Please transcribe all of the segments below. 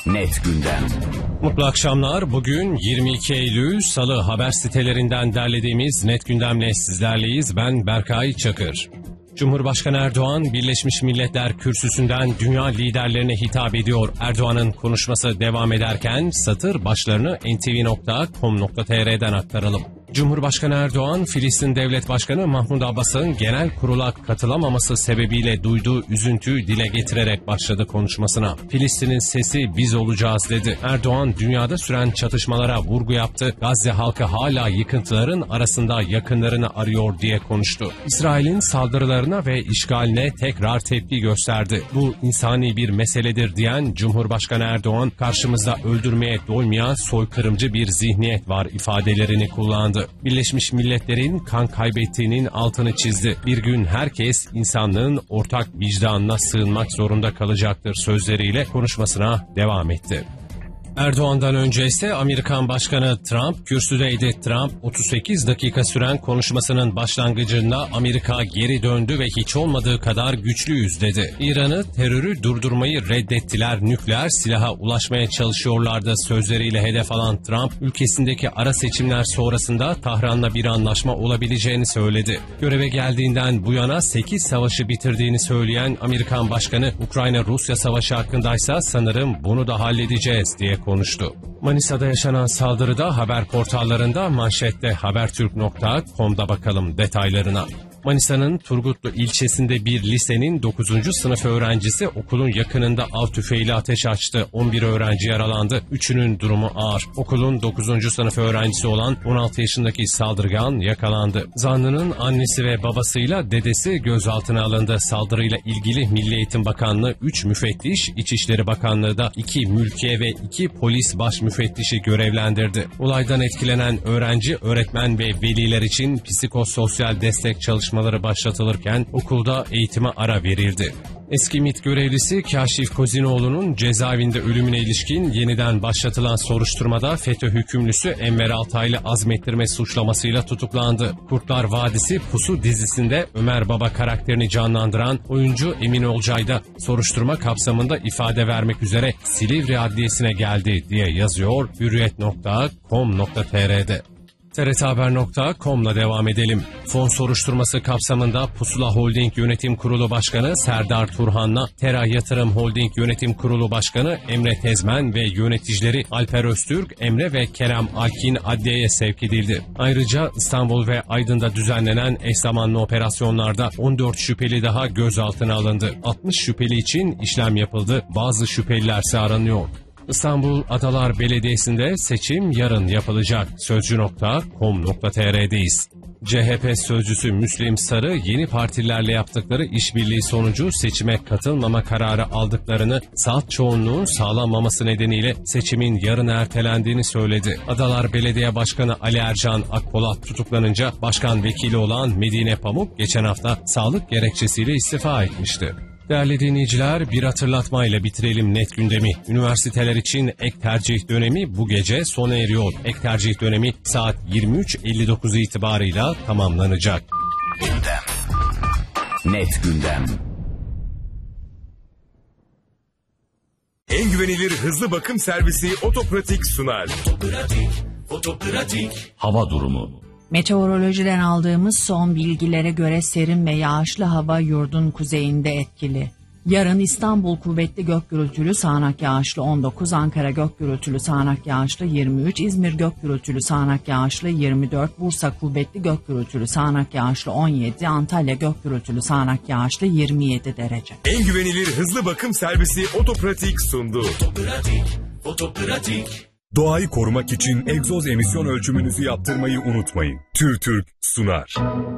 Net Gündem. Mutlu akşamlar. Bugün 22 Eylül Salı, haber sitelerinden derlediğimiz Net Gündem'le sizlerleyiz. Ben Berkay Çakır. Cumhurbaşkanı Erdoğan, Birleşmiş Milletler Kürsüsü'nden dünya liderlerine hitap ediyor. Erdoğan'ın konuşması devam ederken satır başlarını ntv.com.tr'den aktaralım. Cumhurbaşkanı Erdoğan, Filistin Devlet Başkanı Mahmud Abbas'ın genel kurula katılamaması sebebiyle duyduğu üzüntüyü dile getirerek başladı konuşmasına. Filistin'in sesi biz olacağız dedi. Erdoğan, dünyada süren çatışmalara vurgu yaptı. Gazze halkı hala yıkıntıların arasında yakınlarını arıyor diye konuştu. İsrail'in saldırılarına ve işgaline tekrar tepki gösterdi. Bu insani bir meseledir diyen Cumhurbaşkanı Erdoğan, karşımızda öldürmeye doymayan soykırımcı bir zihniyet var ifadelerini kullandı. Birleşmiş Milletler'in kan kaybettiğinin altını çizdi. Bir gün herkes insanlığın ortak vicdanına sığınmak zorunda kalacaktır sözleriyle konuşmasına devam etti. Erdoğan'dan önce ise Amerikan Başkanı Trump kürsüdeydi. Trump 38 dakika süren konuşmasının başlangıcında Amerika geri döndü ve hiç olmadığı kadar güçlüyüz dedi. İran'ı, terörü durdurmayı reddettiler, nükleer silaha ulaşmaya çalışıyorlardı sözleriyle hedef alan Trump, ülkesindeki ara seçimler sonrasında Tahran'la bir anlaşma olabileceğini söyledi. Göreve geldiğinden bu yana 8 savaşı bitirdiğini söyleyen Amerikan Başkanı, Ukrayna-Rusya savaşı hakkındaysa sanırım bunu da halledeceğiz diye konuştu. Manisa'da yaşanan saldırıda haber portallarında, manşette habertürk.com'da bakalım detaylarına. Manisa'nın Turgutlu ilçesinde bir lisenin 9. sınıf öğrencisi okulun yakınında av tüfeğiyle ateş açtı. 11 öğrenci yaralandı. 3'ünün durumu ağır. Okulun 9. sınıf öğrencisi olan 16 yaşındaki saldırgan yakalandı. Zanlının annesi ve babasıyla dedesi gözaltına alındı. Saldırıyla ilgili Milli Eğitim Bakanlığı 3 müfettiş, İçişleri Bakanlığı da 2 mülkiye ve 2 polis baş müfettişi görevlendirdi. Olaydan etkilenen öğrenci, öğretmen ve veliler için psikososyal destek çalışmaları başlatılırken okulda eğitime ara verildi. Eski MİT görevlisi Kaşif Kozinoğlu'nun cezaevinde ölümüne ilişkin yeniden başlatılan soruşturmada FETÖ hükümlüsü Enver Altaylı azmettirme suçlamasıyla tutuklandı. Kurtlar Vadisi Pusu dizisinde Ömer Baba karakterini canlandıran oyuncu Emin Olcay da soruşturma kapsamında ifade vermek üzere Silivri Adliyesi'ne geldi diye yazıyor hürriyet.com.tr'de. TRThaber.com'la devam edelim. Fon soruşturması kapsamında Pusula Holding Yönetim Kurulu Başkanı Serdar Turhan'la Tera Yatırım Holding Yönetim Kurulu Başkanı Emre Tezmen ve yöneticileri Alper Öztürk, Emre ve Kerem Alkin adliyeye sevk edildi. Ayrıca İstanbul ve Aydın'da düzenlenen eş zamanlı operasyonlarda 14 şüpheli daha gözaltına alındı. 60 şüpheli için işlem yapıldı. Bazı şüphelilerse aranıyor. İstanbul Adalar Belediyesi'nde seçim yarın yapılacak. Sözcü.com.tr'deyiz. CHP sözcüsü Müslim Sarı, yeni partilerle yaptıkları işbirliği sonucu seçime katılmama kararı aldıklarını, salt çoğunluğun sağlanmaması nedeniyle seçimin yarın ertelendiğini söyledi. Adalar Belediye Başkanı Ali Ercan Akpolat tutuklanınca başkan vekili olan Medine Pamuk geçen hafta sağlık gerekçesiyle istifa etmişti. Değerli dinleyiciler, bir hatırlatmayla bitirelim Net Gündemi. Üniversiteler için ek tercih dönemi bu gece sona eriyor. Ek tercih dönemi saat 23.59 itibarıyla tamamlanacak. Gündem. Net Gündem. En güvenilir hızlı bakım servisi Otopratik sunar. Otopratik. Hava durumu. Meteorolojiden aldığımız son bilgilere göre serin ve yağışlı hava yurdun kuzeyinde etkili. Yarın İstanbul kuvvetli gök gürültülü sağanak yağışlı 19, Ankara gök gürültülü sağanak yağışlı 23, İzmir gök gürültülü sağanak yağışlı 24, Bursa kuvvetli gök gürültülü sağanak yağışlı 17, Antalya gök gürültülü sağanak yağışlı 27 derece. En güvenilir hızlı bakım servisi Otopratik sundu. Otopratik. Doğayı korumak için egzoz emisyon ölçümünüzü yaptırmayı unutmayın. TÜRTÜRK sunar.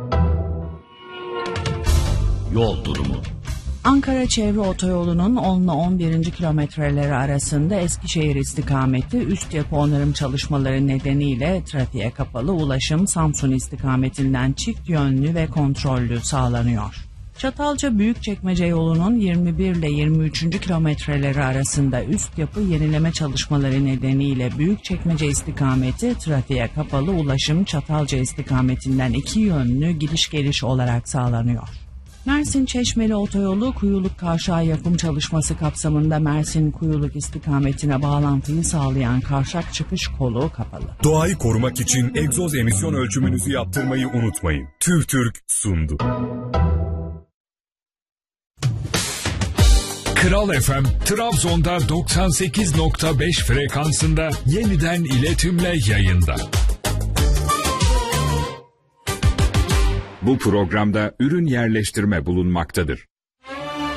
Yol durumu. Ankara Çevre Otoyolu'nun 10 ile 11. kilometreleri arasında Eskişehir istikameti üst yapı onarım çalışmaları nedeniyle trafiğe kapalı, ulaşım Samsun istikametinden çift yönlü ve kontrollü sağlanıyor. Çatalca Büyükçekmece yolunun 21 ile 23. kilometreleri arasında üst yapı yenileme çalışmaları nedeniyle Büyükçekmece istikameti trafiğe kapalı, ulaşım Çatalca istikametinden iki yönlü gidiş geliş olarak sağlanıyor. Mersin Çeşmeli Otoyolu Kuyuluk Kavşağı yapım çalışması kapsamında Mersin Kuyuluk istikametine bağlantıyı sağlayan kavşak çıkış kolu kapalı. Doğayı korumak için egzoz emisyon ölçümünüzü yaptırmayı unutmayın. TÜRTÜRK sundu. Kral FM, Trabzon'da 98.5 frekansında yeniden iletimle yayında. Bu programda ürün yerleştirme bulunmaktadır.